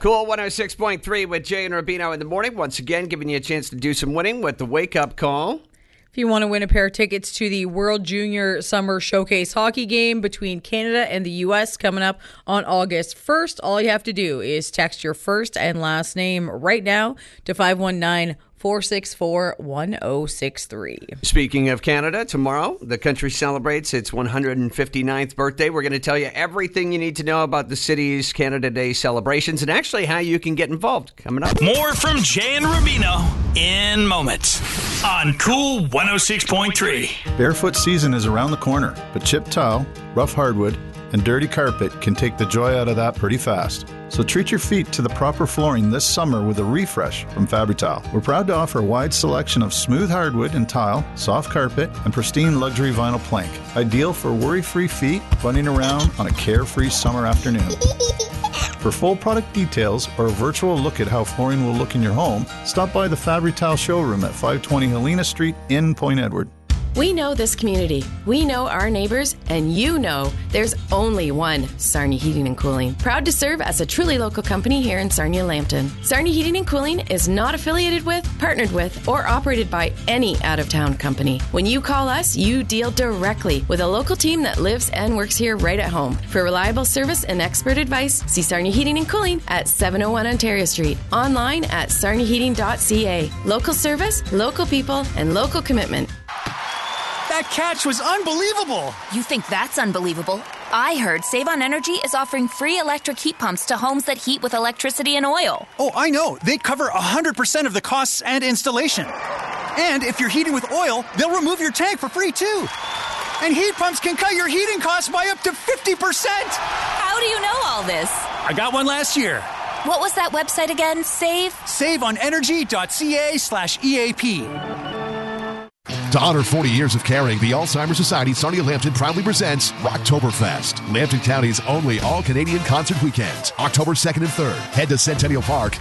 Cool 106.3 with Jay and Rubino in the morning. Once again, giving you a chance to do some winning with the wake-up call. If you want to win a pair of tickets to the World Junior Summer Showcase hockey game between Canada and the U.S. coming up on August 1st, all you have to do is text your first and last name right now to 519-464-1063. Speaking of Canada, tomorrow the country celebrates its 159th birthday. We're going to tell you everything you need to know about the city's Canada Day celebrations and actually how you can get involved. Coming up. More from Jay and Rubino in moments on Cool 106.3. Barefoot season is around the corner, but chipped tile, rough hardwood, and dirty carpet can take the joy out of that pretty fast. So treat your feet to the proper flooring this summer with a refresh from Fabri-Tile. We're proud to offer a wide selection of smooth hardwood and tile, soft carpet, and pristine luxury vinyl plank. Ideal for worry-free feet running around on a carefree summer afternoon. For full product details or a virtual look at how flooring will look in your home, stop by the Fabri-Tile showroom at 520 Helena Street in Point Edward. We know this community, we know our neighbors, and you know there's only one Sarnia Heating and Cooling. Proud to serve as a truly local company here in Sarnia-Lambton. Sarnia Heating and Cooling is not affiliated with, partnered with, or operated by any out-of-town company. When you call us, you deal directly with a local team that lives and works here right at home. For reliable service and expert advice, see Sarnia Heating and Cooling at 701 Ontario Street. Online at sarniaheating.ca. Local service, local people, and local commitment. That catch was unbelievable. You think that's unbelievable? I heard Save on Energy is offering free electric heat pumps to homes that heat with electricity and oil. Oh, I know. They cover 100% of the costs and installation. And if you're heating with oil, they'll remove your tank for free, too. And heat pumps can cut your heating costs by up to 50%. How do you know all this? I got one last year. What was that website again? SaveOnEnergy.ca/EAP. To honor 40 years of caring, the Alzheimer's Society Sarnia-Lambton proudly presents Rocktoberfest, Lambton County's only all-Canadian concert weekend. October 2nd and 3rd. Head to Centennial Park